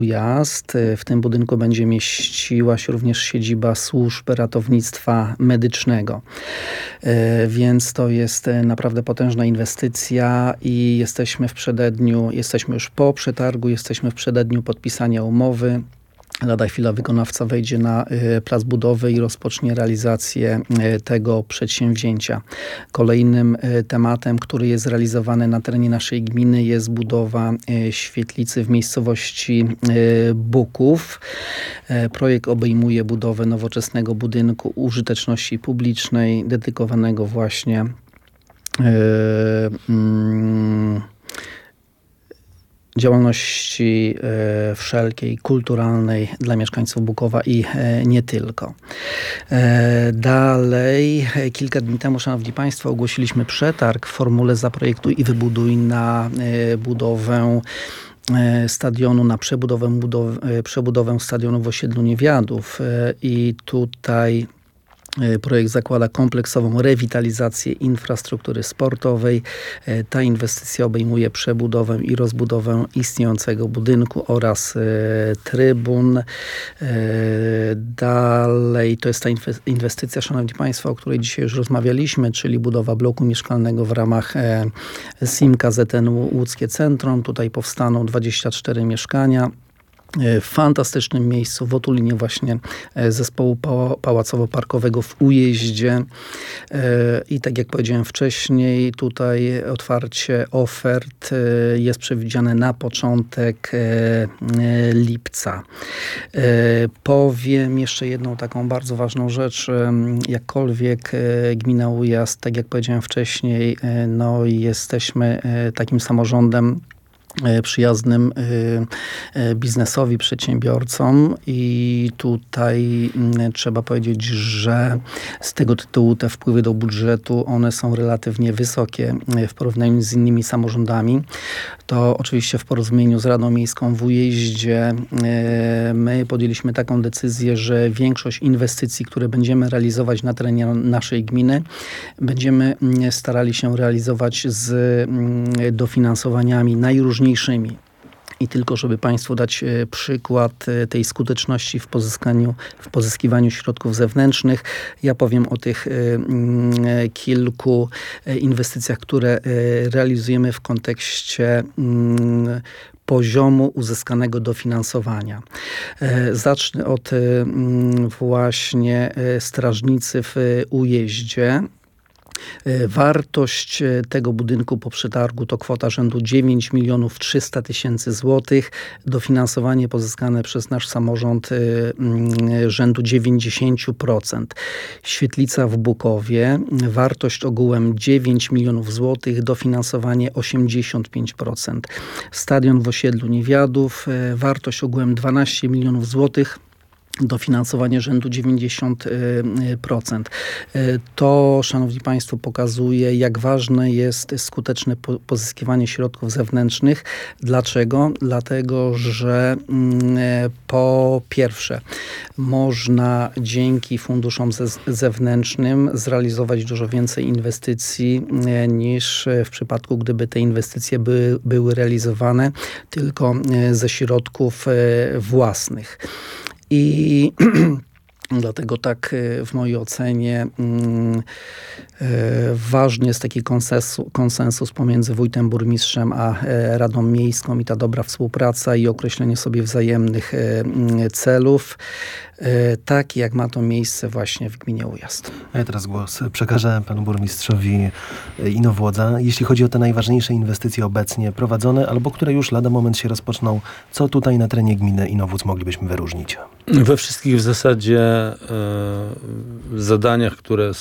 Ujazd. W tym budynku będzie mieściła się również siedziba służb ratownictwa medycznego. Więc to jest naprawdę potężna inwestycja i jesteśmy już po przetargu, jesteśmy w przededniu podpisania umowy. Lada chwila wykonawca wejdzie na plac budowy i rozpocznie realizację tego przedsięwzięcia. Kolejnym tematem, który jest realizowany na terenie naszej gminy, jest budowa świetlicy w miejscowości Buków. Projekt obejmuje budowę nowoczesnego budynku użyteczności publicznej, dedykowanego właśnie działalności wszelkiej kulturalnej dla mieszkańców Bukowa i nie tylko. Dalej, kilka dni temu, szanowni państwo, ogłosiliśmy przetarg w formule Zaprojektuj i wybuduj na budowę stadionu, na przebudowę stadionu w osiedlu Niewiadów. I tutaj projekt zakłada kompleksową rewitalizację infrastruktury sportowej. Ta inwestycja obejmuje przebudowę i rozbudowę istniejącego budynku oraz trybun. Dalej to jest ta inwestycja, szanowni państwo, o której dzisiaj już rozmawialiśmy, czyli budowa bloku mieszkalnego w ramach SIM KZN Łódzkie Centrum. Tutaj powstaną 24 mieszkania. W fantastycznym miejscu, w otulinie właśnie zespołu pałacowo-parkowego w Ujeździe. I tak jak powiedziałem wcześniej, tutaj otwarcie ofert jest przewidziane na początek lipca. Powiem jeszcze jedną taką bardzo ważną rzecz. Jakkolwiek gmina Ujazd, tak jak powiedziałem wcześniej, no jesteśmy takim samorządem przyjaznym biznesowi, przedsiębiorcom i tutaj trzeba powiedzieć, że z tego tytułu te wpływy do budżetu, one są relatywnie wysokie w porównaniu z innymi samorządami. To oczywiście w porozumieniu z Radą Miejską w Ujeździe my podjęliśmy taką decyzję, że większość inwestycji, które będziemy realizować na terenie naszej gminy, będziemy starali się realizować z dofinansowaniami najróżniejszymi. I tylko, żeby państwu dać przykład tej skuteczności w pozyskiwaniu środków zewnętrznych, ja powiem o tych kilku inwestycjach, które realizujemy w kontekście poziomu uzyskanego dofinansowania. Zacznę od właśnie strażnicy w Ujeździe. Wartość tego budynku po przetargu to kwota rzędu 9 300 000 złotych. Dofinansowanie pozyskane przez nasz samorząd rzędu 90%. Świetlica w Bukowie, wartość ogółem 9 milionów złotych, dofinansowanie 85%. Stadion w osiedlu Niewiadów, wartość ogółem 12 milionów złotych. Dofinansowanie rzędu 90%. To, szanowni państwo, pokazuje, jak ważne jest skuteczne pozyskiwanie środków zewnętrznych. Dlaczego? Dlatego, że po pierwsze można dzięki funduszom zewnętrznym zrealizować dużo więcej inwestycji niż w przypadku, gdyby te inwestycje były realizowane tylko ze środków własnych. I dlatego tak w mojej ocenie ważny jest taki konsensus pomiędzy wójtem, burmistrzem a Radą Miejską i ta dobra współpraca i określenie sobie wzajemnych celów, tak jak ma to miejsce właśnie w gminie Ujazd. A ja teraz głos przekażę panu burmistrzowi Inowłodza. Jeśli chodzi o te najważniejsze inwestycje obecnie prowadzone, albo które już lada moment się rozpoczną, co tutaj na terenie gminy Inowłódz moglibyśmy wyróżnić? We wszystkich w zasadzie zadaniach, które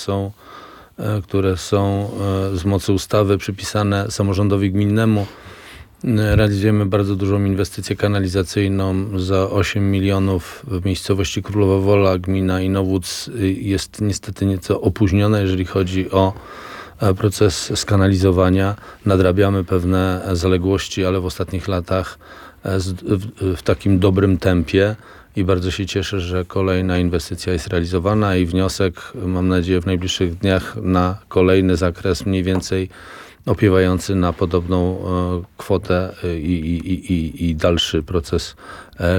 są z mocy ustawy przypisane samorządowi gminnemu, realizujemy bardzo dużą inwestycję kanalizacyjną za 8 milionów w miejscowości Królowa Wola. Gmina Inowłódz jest niestety nieco opóźniona, jeżeli chodzi o proces skanalizowania. Nadrabiamy pewne zaległości, ale w ostatnich latach w takim dobrym tempie i bardzo się cieszę, że kolejna inwestycja jest realizowana i wniosek, mam nadzieję, w najbliższych dniach na kolejny zakres mniej więcej opiewający na podobną kwotę i dalszy proces